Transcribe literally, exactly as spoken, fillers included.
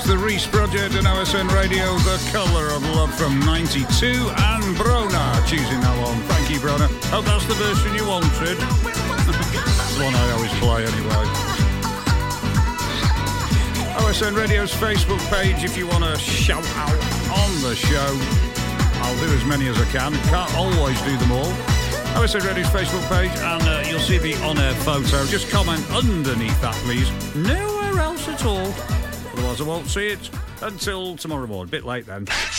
the Reese Project and O S N Radio, The Colour of Love from ninety-two, and Brona choosing that one. Thank you, Brona. Hope that's the version you wanted. That's the one I always play anyway. O S N Radio's Facebook page if you want to shout out on the show. I'll do as many as I can. Can't always do them all. O S N Radio's Facebook page, and uh, you'll see the on-air photo. Just comment underneath that, please. Nowhere else at all. Otherwise, I won't see it until tomorrow morning. Bit late then.